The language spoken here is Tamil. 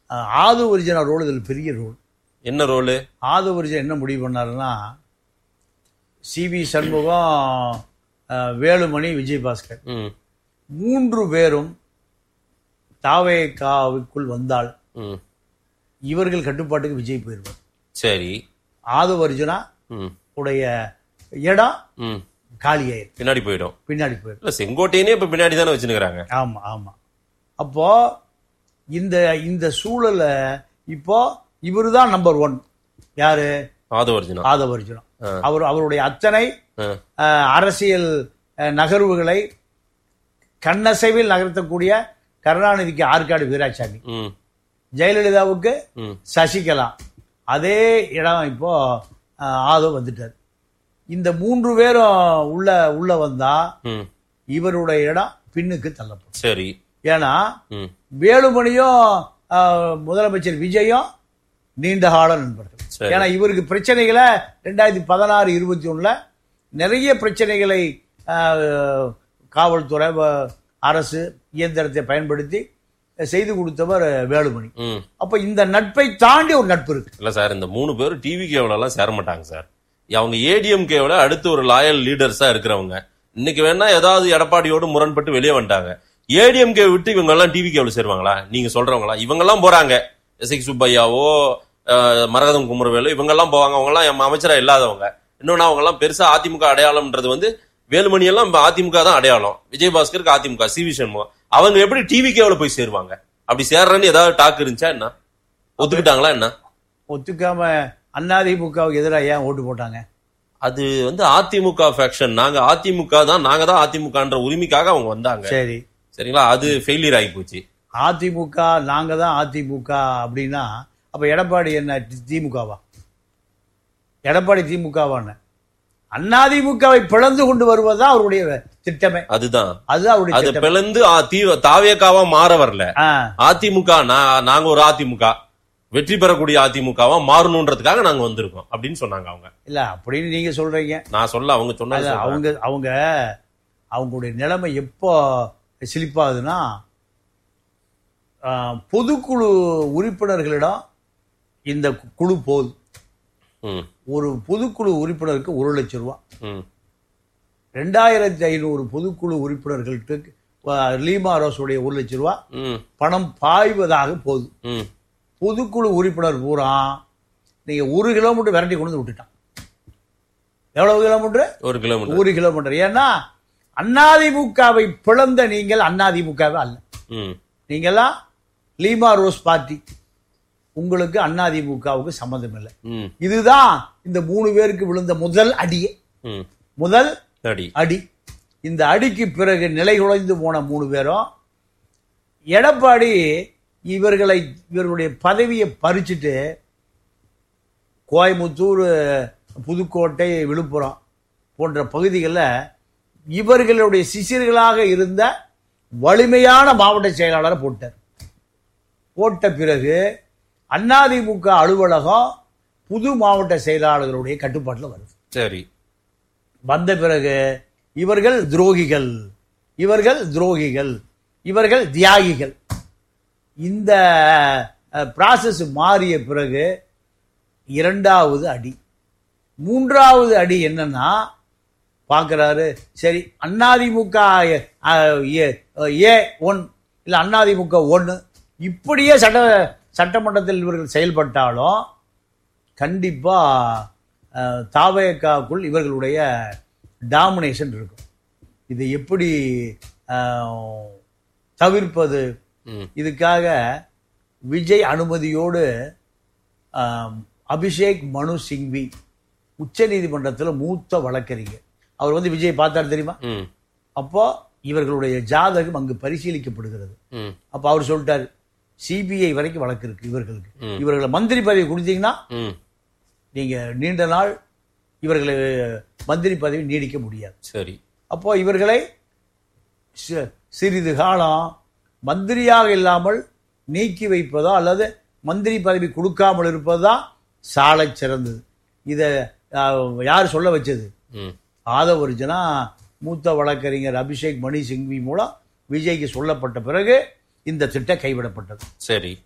ஆது ஒரிஜினா ரோல் இதில் பெரிய ரோல். என்ன ரோலு? ஆது ஒரிஜினா என்ன முடிவு பண்ணாருன்னா, சிவி சண்முகம், வேலுமணி, விஜயபாஸ்கர் 3 பேரும் தாவேகாவுக்குள் வந்தால் இவர்கள் கட்டுப்பாட்டுக்கு விஜய் போயிருவார். சரி. ஆது ஒரிஜினா உடைய இடம் காலியாயிரும், பின்னாடி போயிடும். செங்கோட்டையனே இப்ப பின்னாடி தானே வச்சுக்கிறாங்க. ஆமா ஆமா. அப்போ இந்த சூழல இப்போ இவருதான் நம்பர் 1. யாரு? ஆதவர்ஜுனா. அவருடைய அத்தனை அரசியல் நகர்வுகளை கண்ணசைவில் நகர்த்தக்கூடிய கருணாநிதிக்கு ஆற்காடு வீராசாமி, ஜெயலலிதாவுக்கு சசிகலா, அதே இடம் இப்போ ஆதவ் வந்துட்டார். இந்த 3 பேரும் உள்ள வந்தா இவருடைய இடம் பின்னுக்கு தள்ளப்படும். சரி. ஏன்னா வேலுமணியும் முதலமைச்சர் விஜயும் நீண்ட கால நண்பர்கள். ஏன்னா இவருக்கு பிரச்சனைகளை 2016-21 நிறைய பிரச்சனைகளை காவல்துறை, அரசு இயந்திரத்தை பயன்படுத்தி செய்து கொடுத்தவர் வேலுமணி. அப்ப இந்த நட்பை தாண்டி ஒரு நட்பு இருக்கு. இல்ல சார், இந்த 3 பேரும் டிவி கேவலாம் சேர மாட்டாங்க சார். அவங்க ஏடிஎம் கேவல அடுத்து ஒரு லாயல் லீடர்ஸா இருக்கிறவங்க. இன்னைக்கு வேணா ஏதாவது எடப்பாடியோடு முரண்பட்டு வெளியே வந்துட்டாங்க. ஏடிஎம் கே விட்டு இவங்க எல்லாம் டிவி கேவல சேருவாங்களா? நீங்க சொல்றவங்களா? இவங்க எல்லாம் போறாங்க. எஸ் சுப்பையாவோ, மரகதம் குமரவேலு, இவங்க எல்லாம் போவாங்க. அவங்க எல்லாம் அமைச்சரா இல்லாதவங்க. இன்னொன்னு அவங்க எல்லாம் பெருசா அதிமுக அடையாளம்ன்றது வேலுமணி எல்லாம் அதிமுக தான் அடையாளம். விஜயபாஸ்கருக்கு அதிமுக, சிவி சண்முகம். அவங்க எப்படி டிவி கேவல போய் சேருவாங்க? அப்படி சேர்றன்னு ஏதாவது டாக் இருந்துச்சா என்ன? ஒத்துக்கிட்டாங்களா என்ன? ஒத்துக்காம அதிமுகவுக்கு எதிராக ஏன் ஓட்டு போட்டாங்க? அது அதிமுக ஃபேக்ஷன். நாங்க அதிமுக தான், நாங்க தான் அதிமுகன்ற உரிமைக்காக அவங்க வந்தாங்க. சரி சரிங்களா? அது ஃபெயிலியர் ஆகி போச்சு. அதிமுக நாங்க தான் அதிமுக அப்படின்னா அப்ப எடப்பாடி என்ன திமுகவா? எடப்பாடி திமுகவான அதிமுகவை பிளந்து கொண்டு வருவதுதான் அவருடைய திட்டமே. அதுதான் அவருடைய பிளந்து தாவேகாவா மாற வரல. அதிமுக நாங்க ஒரு அதிமுக வெற்றி பெறக்கூடிய அதிமுகவா மாறணும்ன்றதுக்காக நாங்க வந்திருக்கோம் அப்படின்னு சொன்னாங்க அவங்க. இல்ல அப்படின்னு நீங்க சொல்றீங்க, நான் சொல்ல. அவங்க சொன்னாங்க. அவங்களுடைய நிலைமை எப்போ சிலிப்பாகுதுன்னா, பொதுக்குழு உறுப்பினர்களிடம் இந்த குழு போகுது. ஒரு பொதுக்குழு உறுப்பினருக்கு 1 லட்சம் ரூபாய். 2500 பொதுக்குழு உறுப்பினர்களுக்கு லீமா ரோஸுடைய 1 லட்சம் ரூபாய் பணம் பாய்வதாக போகுது. பொதுக்குழு உறுப்பினர் பூரா நீங்க 1 கிலோமீட்டர் விரட்டி கொண்டு விட்டுட்டான். எவ்வளவு கிலோமீட்டர்? 1 கிலோமீட்டர். ஏன்னா அதிமுகவை பிளந்த நீங்கள் அதிமுகவே அல்ல. நீங்கெல்லாம் லீமா ரோஸ் பார்ட்டி. உங்களுக்கு அதிமுகவுக்கு சம்மந்தம் இல்லை. இதுதான் இந்த 3 பேருக்கு விழுந்த முதல் அடி. இந்த அடிக்கு பிறகு நிலை குலைந்து போன 3 பேரும் எடப்பாடி இவர்களுடைய பதவியை பறிச்சுட்டு கோயம்புத்தூர், புதுக்கோட்டை, விழுப்புரம் போன்ற பகுதிகளில் இவர்களுடைய சிசிர்களாக இருந்த வலிமையான மாவட்ட செயலாளரை போட்ட பிறகு அதிமுக அலுவலகம் புது மாவட்ட செயலாளர்களுடைய கட்டுப்பாட்டில் வருது. சரி. வந்த பிறகு இவர்கள் துரோகிகள், இவர்கள் தியாகிகள். இந்த ப்ராசஸ் மாறிய பிறகு 2வது அடி. 3வது அடி என்னன்னா, பார்க்கிறாரு, சரி அதிமுக A1 இல்ல அதிமுக 1 இப்படியே சட்டமன்றத்தில் இவர்கள் செயல்பட்டாலும் கண்டிப்பா தாவேகாவுக்குள் இவர்களுடைய டாமினேஷன் இருக்கும். இதை எப்படி தவிர்ப்பது? இதுக்காக விஜய் அனுமதியோடு அபிஷேக் மனு சிங்வி உச்ச நீதிமன்றத்தில் மூத்த வழக்கறிஞர், அவர் விஜய் பார்த்தாரு தெரியுமா? அப்போ இவர்களுடைய ஜாதகம் அங்கு பரிசீலிக்கப்படுகிறது. அப்ப அவர் சொல்லிட்டாரு, சிபிஐ வரைக்கும் வழக்கு இருக்கு இவர்களுக்கு. இவர்களை மந்திரி பதவி கொடுத்தீங்கன்னா நீங்க நீண்ட நாள் இவர்களை மந்திரி பதவி நீடிக்க முடியாது. சரி. அப்போ இவர்களை சிறிது காலம் மந்திரியாக இல்லாமல் நீக்கி வைப்பதோ அல்லது மந்திரி பதவி கொடுக்காமல் இருப்பதுதான் சாலை சிறந்தது. இத யார் சொல்ல வச்சது? ஆதவர்ஜுனா மூத்த வழக்கறிஞர் அபிஷேக் மணி சிங்வி மூலம் விஜய்க்கு சொல்லப்பட்ட பிறகு இந்த திட்டம் கைவிடப்பட்டது. சரி.